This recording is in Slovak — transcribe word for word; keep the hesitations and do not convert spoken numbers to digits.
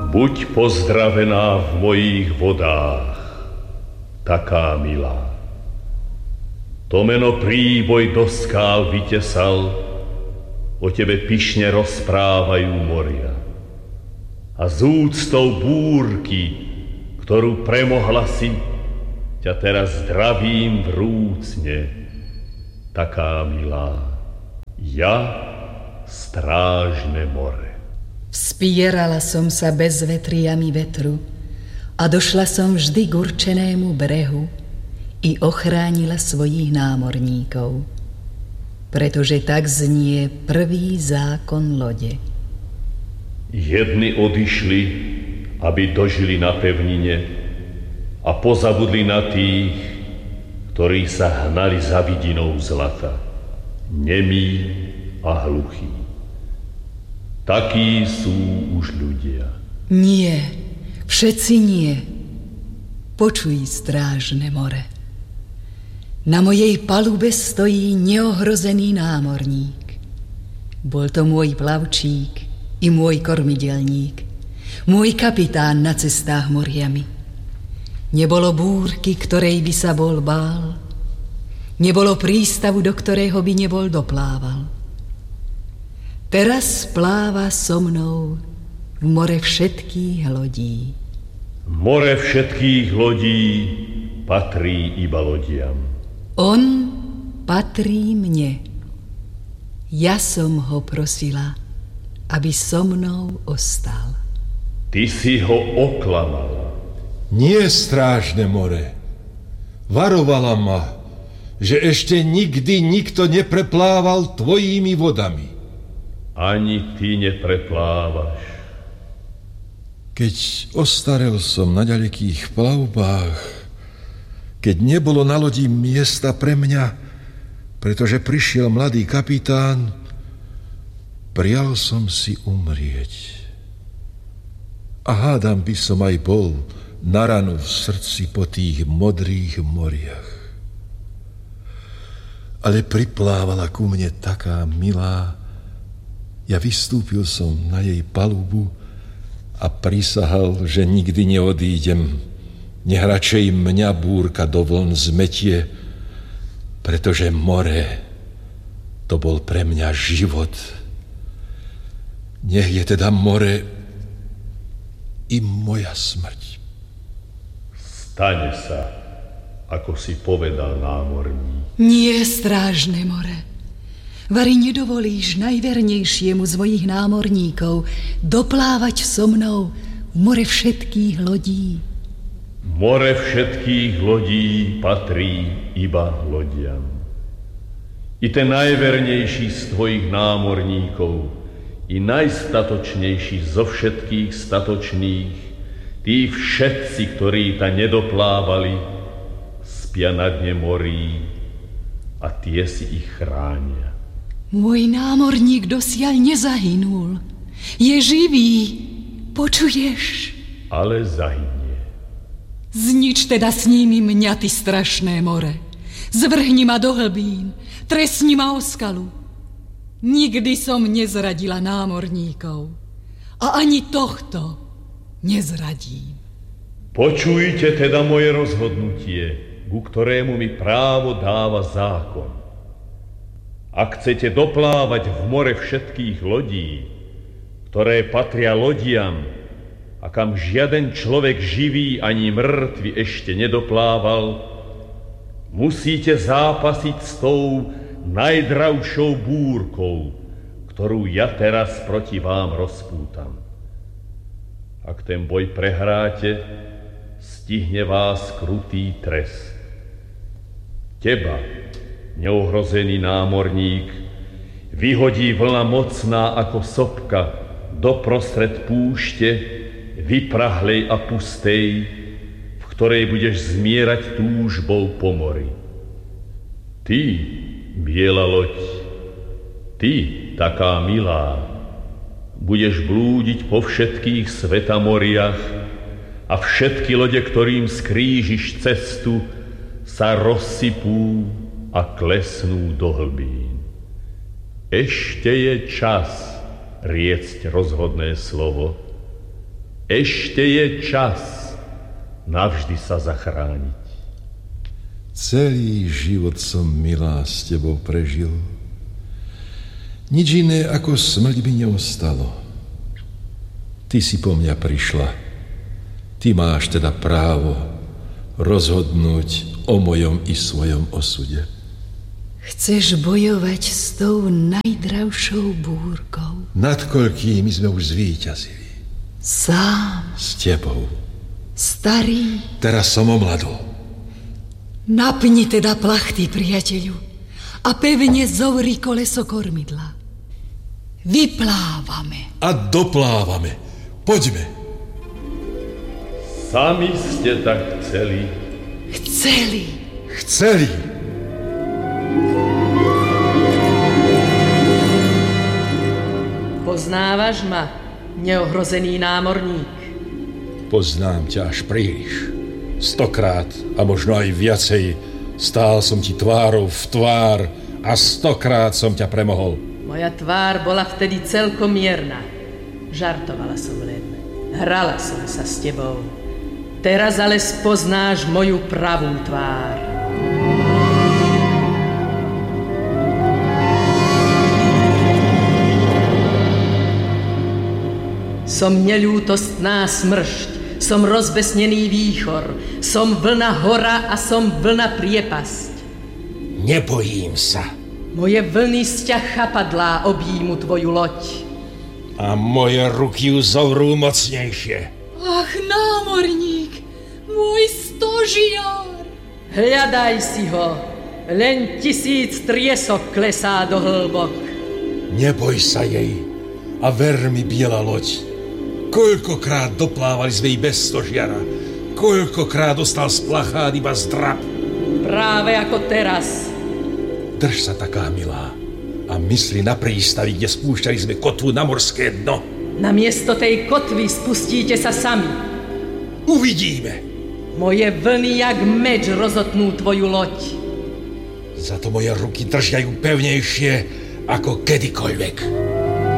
Buď pozdravená v mojich vodách, taká milá. To meno príboj do skál vytesal, o tebe pyšne rozprávajú moria. A z úctou búrky, ktorú premohla si, ťa teraz zdravím vrúcne, taká milá. Ja, strážne more. Vspierala som sa bezvetriami vetru a došla som vždy k určenému brehu i ochránila svojich námorníkov, pretože tak znie prvý zákon lode. Jedni odišli, aby dožili na pevnine a pozabudli na tých, ktorí sa hnali za vidinou zlata, nemí a hluchí. Takí sú už ľudia. Nie, všetci nie. Počuj, strážne more. Na mojej palube stojí neohrozený námorník. Bol to môj plavčík i môj kormidelník, môj kapitán na cestách moriami. Nebolo búrky, ktorej by sa bol bál. Nebolo prístavu, do ktorého by nebol doplával. Teraz pláva so mnou v more všetkých lodí. More všetkých lodí patrí iba lodiam. On patrí mne. Ja som ho prosila, aby so mnou ostal. Ty si ho oklamala. Nie, strážne more. Varovala ma, že ešte nikdy nikto nepreplával tvojimi vodami. Ani ty nepreplávaš. Keď ostarel som na ďalekých plavbách, keď nebolo na lodi miesta pre mňa, pretože prišiel mladý kapitán, prial som si umrieť. A hádam by som aj bol na ranu v srdci po tých modrých moriach. Ale priplávala ku mne taká milá. Ja vystúpil som na jej palubu a prisahal, že nikdy neodídem, nech radšej mňa búrka do vln zmetie, pretože more, to bol pre mňa život. Nech je teda more i moja smrť. Stane sa, ako si povedal námorník. Nie, strážne more. Vari nedovolíš najvernejšiemu z mojich námorníkov doplávať so mnou v more všetkých lodí. More všetkých lodí patrí iba lodiam. I ten najvernejší z tvojich námorníkov, i najstatočnejší zo všetkých statočných, tí všetci, ktorí ta nedoplávali, spia na dne morí a tie si ich chránia. Môj námorník dosiaľ nezahynul. Je živý. Počuješ? Ale zahynie. Znič teda s nimi mňa, ty strašné more. Zvrhni ma do hlbín. Trestni ma o skalu. Nikdy som nezradila námorníkov. A ani tohto nezradím. Počujte teda moje rozhodnutie, ku ktorému mi právo dáva zákon. Ak chcete doplávať v more všetkých lodí, ktoré patria lodiam a kam žiaden človek živý ani mŕtvy ešte nedoplával, musíte zápasiť s tou najdravšou búrkou, ktorú ja teraz proti vám rozpútam. Ak ten boj prehráte, stihne vás krutý trest. Teba, neohrozený námorník, vyhodí vlna mocná ako sopka doprostred púšte, vyprahlej a pustej, v ktorej budeš zmierať túžbou po mori. Ty, biela loď, ty, taká milá, budeš blúdiť po všetkých svetamoriach a všetky lode, ktorým skrížiš cestu, sa rozsypú a klesnú do hlbín. Ešte je čas riecť rozhodné slovo. Ešte je čas navždy sa zachrániť. Celý život som, milá, s tebou prežil. Nič iné ako smrť by neostalo. Ty si po mňa prišla. Ty máš teda právo rozhodnúť o mojom i svojom osude. Chceš bojovať s tou najdravšou búrkou? Nad koľkými sme už zvíťazili. Sám. S tebou. Starý. Teraz som omladol. Napni teda plachty, priateľu, a pevne zovri koleso kormidla. Vyplávame. A doplávame. Poďme. Sami ste tak chceli. Chceli. Chceli. Poznávaš ma, neohrozený námorník? Poznám ťa až príliš. Stokrát a možno aj viacej stál som ti tvárou v tvár a stokrát som ťa premohol. Moja tvár bola vtedy celkom mierna. Žartovala som len. Hrala som sa s tebou. Teraz ale spoznáš moju pravú tvár. Som neľútostná smršť, som rozbesnený výchor, som vlna hora a som vlna priepasť. Nebojím sa. Moje vlny z ťa chapadlá objímu tvoju loď. A moje ruky ju zovrú mocnejšie. Ach, námorník, môj stožiar. Hľadaj si ho, len tisíc triesok klesá do hĺbok. Neboj sa jej a ver mi, biela loď. Koľkokrát doplávali sme jej bez stožiara, koľkokrát ostal splachát iba zdrab. Práve ako teraz. Drž sa taká, milá, a mysli na prístavi, kde spúšťali sme kotvu na morské dno. Namiesto tej kotvy spustíte sa sami. Uvidíme. Moje vlny jak meč rozotnú tvoju loď. Za to moje ruky držia ju pevnejšie ako kedykoľvek.